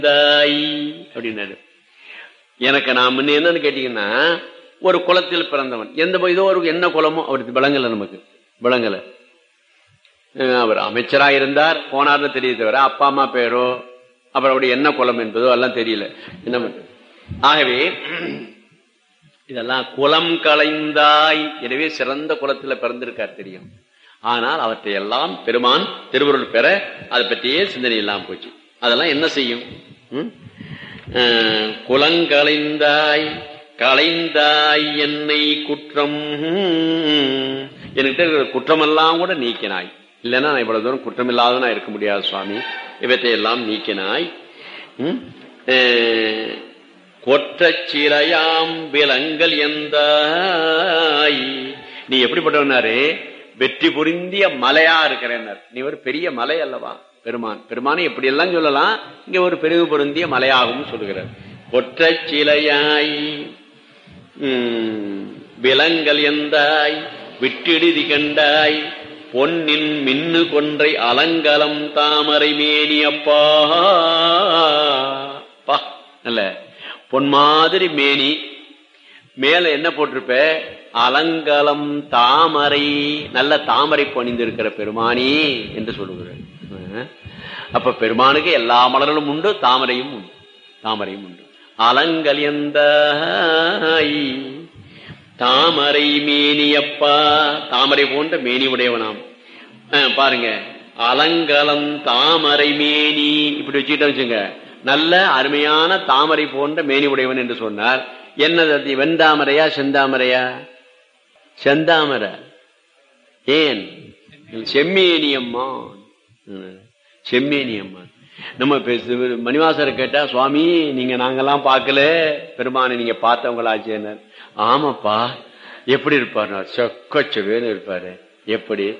அப்படின்னாரு. எனக்கு நான் முன்ன என்னன்னு கேட்டீங்கன்னா, ஒரு குலத்தில் பிறந்தவன், எந்த இதோ ஒரு என்ன குலமோ அவருக்கு விளங்கல, நமக்கு விளங்கல. அவர் அமைச்சராக இருந்தார், போனார்னு தெரிய தவிர அப்பா அம்மா பேரோ அப்புறம் அவருடைய என்ன குலம் என்பதோ எல்லாம் தெரியல. என்ன பண்றது? ஆகவே இதெல்லாம் குலம் களைந்தாய். எனவே சிறந்த குலத்துல பிறந்திருக்கார் தெரியும். ஆனால் அவற்றை எல்லாம் பெருமான் திருவருள் பெற அதை பற்றியே சிந்தனை இல்லாம போச்சு. அதெல்லாம் என்ன செய்யும்? குலங்களைந்தாய் களைந்தாய் என்னை குற்றம், என்கிட்ட குற்றமெல்லாம் கூட நீக்கினாய். இல்லைன்னா நான் இவ்வளவு தூரம் குற்றம் இல்லாதவனா இருக்க முடியாது சுவாமி. இவற்றை எல்லாம் நீக்கினாய். கொற்றச் சிலையாம் விலங்கல் எந்தாய். நீ எப்படிப்பட்டவனாரு? வெற்றி புரிந்திய மலையா இருக்கிறேன்னார். நீ ஒரு பெரிய மலை அல்லவா பெருமான். பெருமானை எப்படி எல்லாம் சொல்லலாம், இங்க ஒரு பெருகு பொருந்திய மலையாகவும் சொல்லுகிறார். கொற்றச் சிலையாய் விலங்கல் எந்தாய் விட்டிடுதி கண்டாய் பொன்னின் மின்னு கொன்றை அலங்கலம் தாமரை மேனி அப்பா. நல்ல பொன் மாதிரி மேனி, மேல என்ன போட்டிருப்ப? அலங்கலம் தாமரை, நல்ல தாமரை பணிந்திருக்கிற பெருமானி என்று சொல்லுகிறார். அப்ப பெருமானுக்கு எல்லா மலர்களும் உண்டு, தாமரையும் உண்டு. தாமரையும் உண்டு. அலங்கலியந்தாய் தாமரை மேனியப்பா, தாமரை போன்ற மேனி உடையவனாம். பாருங்க, அலங்கலம் தாமரை மேனி இப்படி வச்சுக்கிட்ட வச்சுங்க, நல்ல அருமையான தாமரை போன்ற மேனி உடையவன் என்று சொன்னார். என்னது? வெண்தாமரையா செந்தாமரையா? செந்தாமரை. ஏன்? செம்மேனியம்மா. செம்மேனியம்மா. நம்ம மணிவாசரை கேட்டா, சுவாமி நீங்க நாங்கெல்லாம் பார்க்கல, பெருமானை நீங்க பார்த்தவங்களாச்சேன்னார். ஆமாப்பா. எப்படி இருப்பார்? சொக்கச்சவேன்னு இருப்பாரு. எப்படி?